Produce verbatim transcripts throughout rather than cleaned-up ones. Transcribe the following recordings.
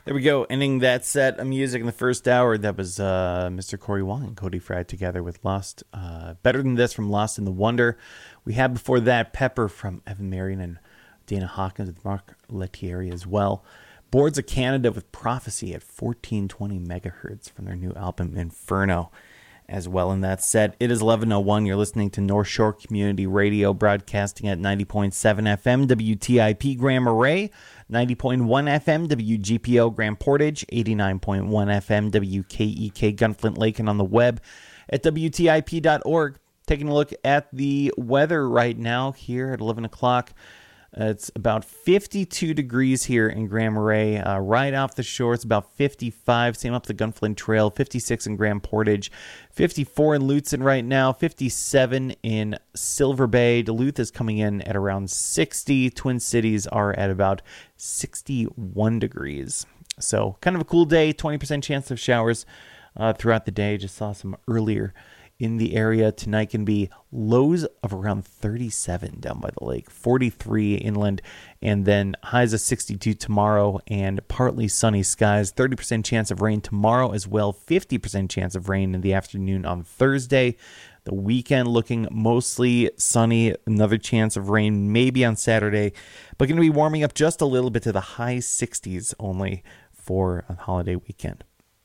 There we go. Ending that set of music in the first hour. That was uh, Mister Corey Wong and Cody Fry together with Lost. Uh, Better Than This from Lost in the Wonder. We had before that Pepper from Evan Marion and Dana Hawkins with Mark Lettieri as well. Boards of Canada with Prophecy at fourteen twenty megahertz from their new album Inferno as well in that set. It is eleven oh one. You're listening to North Shore Community Radio, broadcasting at ninety point seven F M W T I P Grand Marais, ninety point one F M W G P O Grand Portage, eighty-nine point one F M W K E K Gunflint Lake, and on the web at W T I P dot org. Taking a look at the weather right now here at eleven o'clock. Uh, it's about fifty-two degrees here in Grand Marais. Uh, right off the shore, it's about fifty-five. Same up the Gunflint Trail. fifty-six in Grand Portage. fifty-four in Lutsen right now. fifty-seven in Silver Bay. Duluth is coming in at around sixty. Twin Cities are at about sixty-one degrees. So kind of a cool day. twenty percent chance of showers uh, throughout the day. Just saw some earlier in the area. Tonight can be lows of around thirty-seven down by the lake, forty-three inland, and then highs of sixty-two tomorrow, and partly sunny skies. thirty percent chance of rain tomorrow as well, fifty percent chance of rain in the afternoon on Thursday. The weekend looking mostly sunny, another chance of rain maybe on Saturday, but going to be warming up just a little bit to the high sixties only for a holiday weekend.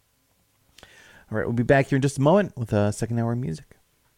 All right, we'll be back here in just a moment with a second hour of music.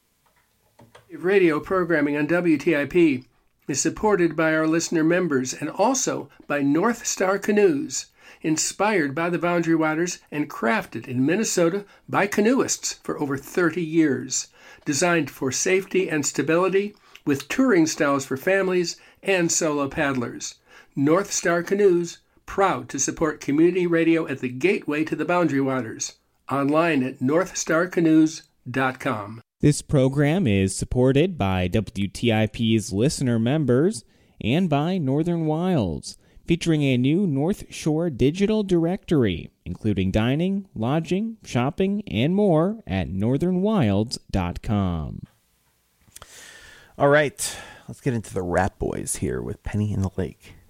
Radio programming on W T I P is supported by our listener members and also by North Star Canoes, inspired by the Boundary Waters and crafted in Minnesota by canoeists for over thirty years. Designed for safety and stability, with touring styles for families and solo paddlers. North Star Canoes, proud to support community radio at the gateway to the Boundary Waters. Online at north star canoes dot com. This program is supported by W T I P's listener members and by Northern Wilds, featuring a new North Shore digital directory, including dining, lodging, shopping, and more at northern wilds dot com. All right, let's get into the Rat Boys here with Penny in the Lake.